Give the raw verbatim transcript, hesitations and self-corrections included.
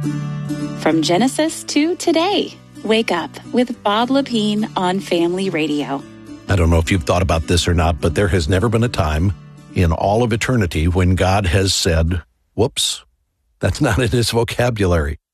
From Genesis to today, wake up with Bob Lepine on Family Radio. I don't know if you've thought about this or not, but there has never been a time in all of eternity when God has said, whoops, that's not in his vocabulary.